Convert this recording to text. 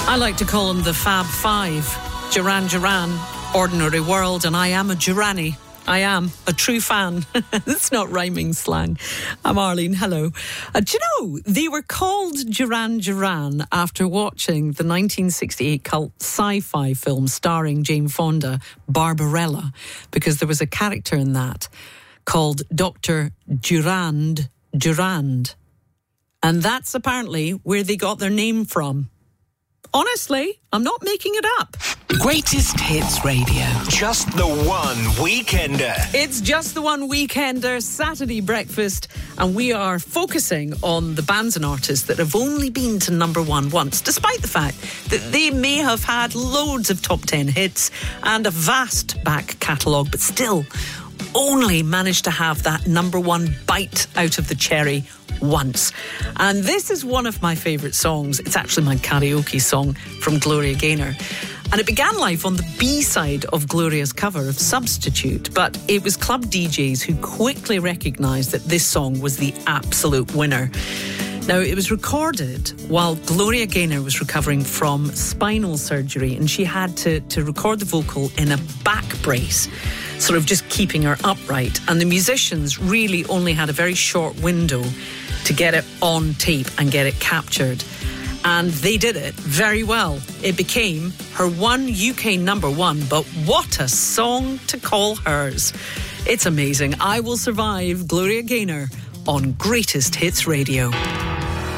I like to call them the Fab Five. Duran Duran, Ordinary World, and I am a Durani. I am a true fan. It's not rhyming slang. I'm Arlene, hello. Do you know, they were called Duran Duran after watching the 1968 cult sci-fi film starring Jane Fonda, Barbarella, because there was a character in that called Dr. Durand Durand. And that's apparently where they got their name from. Honestly, I'm not making it up. Greatest Hits Radio. Just the one weekender. It's just the one weekender, Saturday breakfast, and we are focusing on the bands and artists that have only been to number one once, despite the fact that they may have had loads of top 10 hits and a vast back catalogue, but still only managed to have that number one bite out of the cherry once. And this is one of my favourite songs. It's actually my karaoke song from Gloria Gaynor. And it began life on the B-side of Gloria's cover of Substitute, but it was club DJs who quickly recognised that this song was the absolute winner. Now, it was recorded while Gloria Gaynor was recovering from spinal surgery, and she had to record the vocal in a back brace, sort of just keeping her upright. And the musicians really only had a very short window to get it on tape and get it captured. And they did it very well. It became her one UK number one, but what a song to call hers. It's amazing. I Will Survive, Gloria Gaynor on Greatest Hits Radio.